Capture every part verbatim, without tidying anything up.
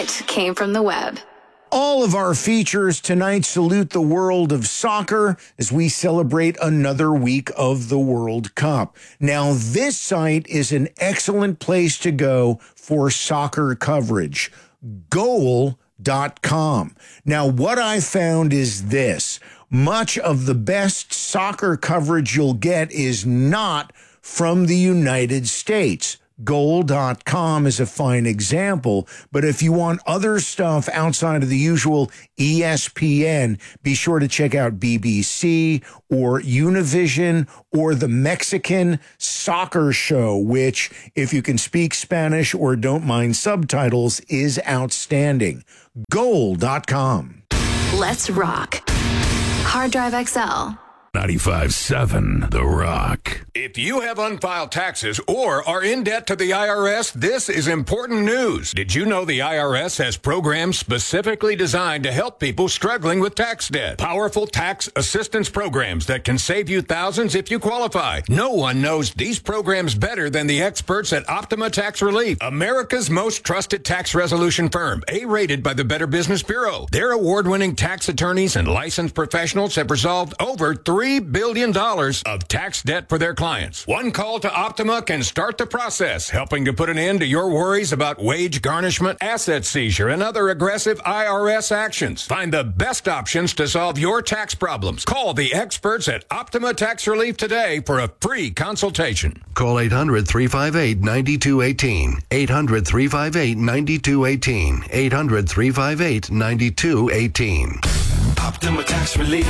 it came from the web. All of our features tonight salute the world of soccer as we celebrate another week of the World Cup. Now, this site is an excellent place to go for soccer coverage. goal dot com. Now, what I found is this. Much of the best soccer coverage you'll get is not from the United States. goal dot com is a fine example, but if you want other stuff outside of the usual E S P N, be sure to check out B B C or Univision or the Mexican Soccer Show, which, if you can speak Spanish or don't mind subtitles, is outstanding. goal dot com. Let's rock. Hard Drive X L. ninety-five seven The Rock. If you have unfiled taxes or are in debt to the I R S, this is important news. Did you know the I R S has programs specifically designed to help people struggling with tax debt? Powerful tax assistance programs that can save you thousands if you qualify. No one knows these programs better than the experts at Optima Tax Relief, America's most trusted tax resolution firm, A-rated by the Better Business Bureau. Their award-winning tax attorneys and licensed professionals have resolved over three billion dollars of tax debt for their clients. One call to Optima can start the process, helping to put an end to your worries about wage garnishment, asset seizure, and other aggressive I R S actions. Find the best options to solve your tax problems. Call the experts at Optima Tax Relief today for a free consultation. Call eight hundred, three five eight, nine two one eight. eight hundred, three five eight, nine two one eight. eight hundred, three five eight, nine two one eight. Optima Tax Relief.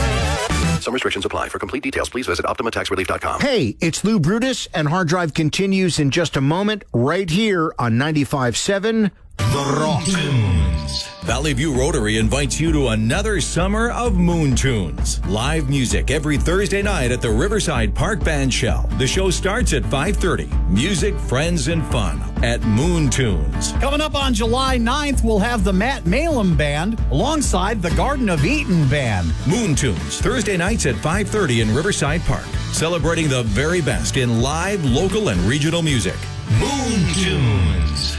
Some restrictions apply. For complete details, please visit optima tax relief dot com. Hey, it's Lou Brutus, and Hard Drive continues in just a moment right here on ninety-five seven The Rock. Tunes. Valley View Rotary invites you to another summer of Moon Tunes. Live music every Thursday night at the Riverside Park Band Shell. The show starts at five thirty. Music, friends, and fun at Moon Tunes. Coming up on July ninth, we'll have the Matt Malum Band alongside the Garden of Eden Band. Moon Tunes, Thursday nights at five thirty in Riverside Park. Celebrating the very best in live, local, and regional music. Moon Tunes.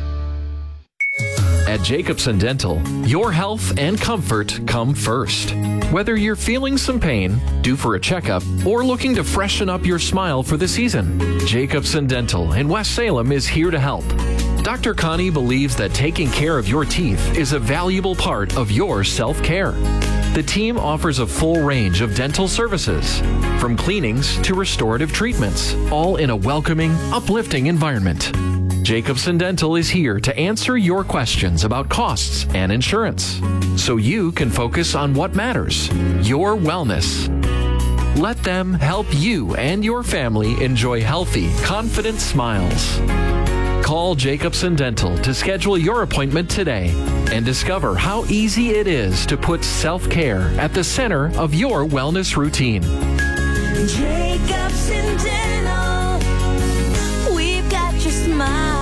At Jacobson Dental, your health and comfort come first. Whether you're feeling some pain, due for a checkup, or looking to freshen up your smile for the season, Jacobson Dental in West Salem is here to help. Doctor Connie believes that taking care of your teeth is a valuable part of your self-care. The team offers a full range of dental services, from cleanings to restorative treatments, all in a welcoming, uplifting environment. Jacobson Dental is here to answer your questions about costs and insurance, so you can focus on what matters, your wellness. Let them help you and your family enjoy healthy, confident smiles. Call Jacobson Dental to schedule your appointment today and discover how easy it is to put self-care at the center of your wellness routine. Jacobson Dental, we've got your smile.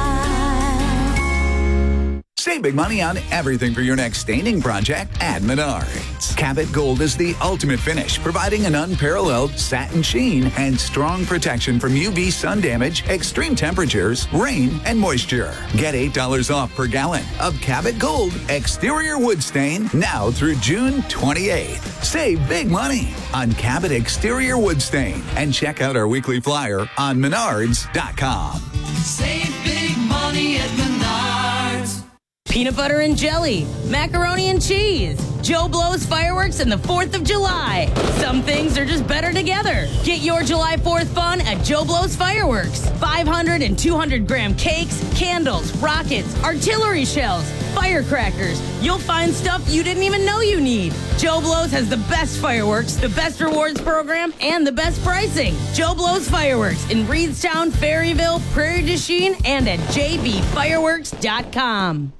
Save big money on everything for your next staining project at Menards. Cabot Gold is the ultimate finish, providing an unparalleled satin sheen and strong protection from U V sun damage, extreme temperatures, rain, and moisture. Get eight dollars off per gallon of Cabot Gold exterior wood stain now through June twenty-eighth. Save big money on Cabot exterior wood stain and check out our weekly flyer on menards dot com. Save big money at Menards. Peanut butter and jelly, macaroni and cheese, Joe Blow's fireworks, and the fourth of July. Some things are just better together. Get your July fourth fun at Joe Blow's Fireworks. five hundred and two hundred gram cakes, candles, rockets, artillery shells, firecrackers. You'll find stuff you didn't even know you need. Joe Blow's has the best fireworks, the best rewards program, and the best pricing. Joe Blow's Fireworks in Reedstown, Ferryville, Prairie du Chien, and at j b fireworks dot com.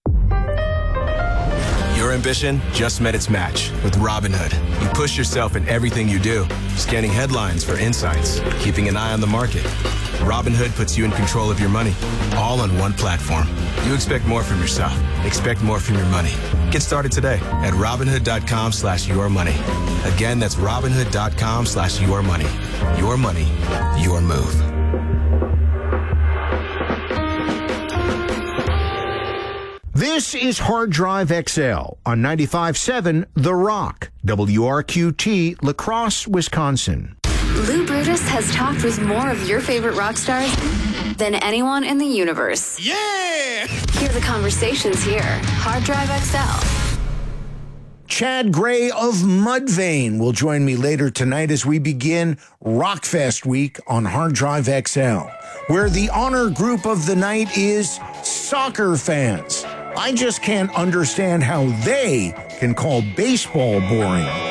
Your ambition just met its match with Robinhood. You push yourself in everything you do, scanning headlines for insights, keeping an eye on the market. Robinhood puts you in control of your money, all on one platform. You expect more from yourself. Expect more from your money. Get started today at Robinhood.com slash your money. Again, that's Robinhood.com slash your money. Your money, your move. This This is Hard Drive X L on ninety-five point seven The Rock, W R Q T, La Crosse, Wisconsin. Lou Brutus has talked with more of your favorite rock stars than anyone in the universe. Yeah! Hear the conversations here. Hard Drive X L. Chad Gray of Mudvayne will join me later tonight as we begin Rockfest Week on Hard Drive X L, where the honor group of the night is soccer fans. I just can't understand how they can call baseball boring.